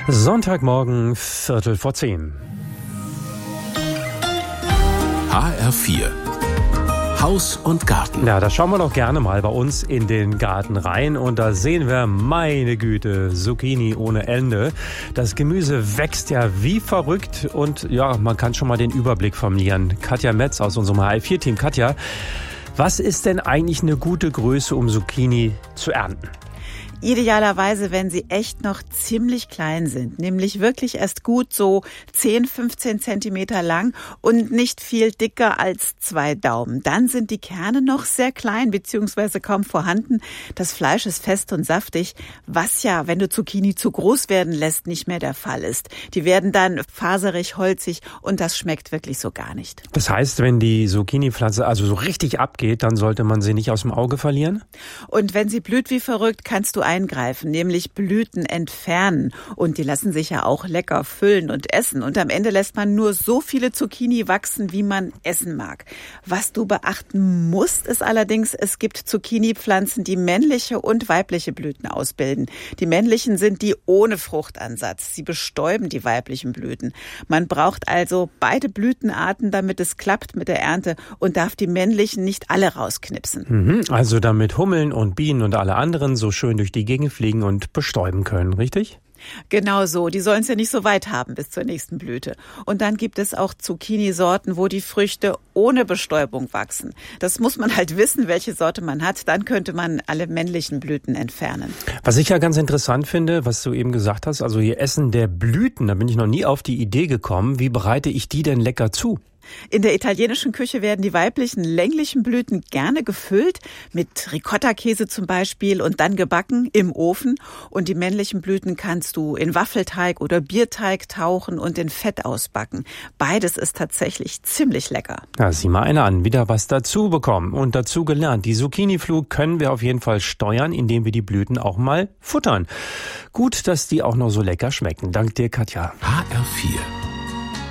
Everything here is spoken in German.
Sonntagmorgen, 10:15. HR4 Haus und Garten. Ja, da schauen wir doch gerne mal bei uns in den Garten rein und da sehen wir, meine Güte, Zucchini ohne Ende. Das Gemüse wächst ja wie verrückt und ja, man kann schon mal den Überblick verlieren. Katja Metz aus unserem HR4-Team. Katja, was ist denn eigentlich eine gute Größe, um Zucchini zu ernten? Idealerweise, wenn sie echt noch ziemlich klein sind, nämlich wirklich erst gut so 10, 15 Zentimeter lang und nicht viel dicker als 2 Daumen. Dann sind die Kerne noch sehr klein bzw. kaum vorhanden. Das Fleisch ist fest und saftig, was ja, wenn du Zucchini zu groß werden lässt, nicht mehr der Fall ist. Die werden dann faserig, holzig und das schmeckt wirklich so gar nicht. Das heißt, wenn die Zucchini-Pflanze also so richtig abgeht, dann sollte man sie nicht aus dem Auge verlieren? Und wenn sie blüht wie verrückt, kannst du eingreifen, nämlich Blüten entfernen. Und die lassen sich ja auch lecker füllen und essen. Und am Ende lässt man nur so viele Zucchini wachsen, wie man essen mag. Was du beachten musst, ist allerdings, es gibt Zucchini-Pflanzen, die männliche und weibliche Blüten ausbilden. Die männlichen sind die ohne Fruchtansatz. Sie bestäuben die weiblichen Blüten. Man braucht also beide Blütenarten, damit es klappt mit der Ernte und darf die männlichen nicht alle rausknipsen. Also damit Hummeln und Bienen und alle anderen so schön durch die Gegend fliegen und bestäuben können, richtig? Genau so. Die sollen es ja nicht so weit haben bis zur nächsten Blüte. Und dann gibt es auch Zucchini-Sorten, wo die Früchte ohne Bestäubung wachsen. Das muss man halt wissen, welche Sorte man hat. Dann könnte man alle männlichen Blüten entfernen. Was ich ja ganz interessant finde, was du eben gesagt hast, also hier Essen der Blüten, da bin ich noch nie auf die Idee gekommen. Wie bereite ich die denn lecker zu? In der italienischen Küche werden die weiblichen länglichen Blüten gerne gefüllt, mit Ricotta-Käse zum Beispiel und dann gebacken im Ofen. Und die männlichen Blüten kannst du in Waffelteig oder Bierteig tauchen und in Fett ausbacken. Beides ist tatsächlich ziemlich lecker. Ja, sieh mal einer an, wieder was dazu bekommen und dazu gelernt. Die Zucchini-Flut können wir auf jeden Fall steuern, indem wir die Blüten auch mal futtern. Gut, dass die auch noch so lecker schmecken. Dank dir, Katja. HR4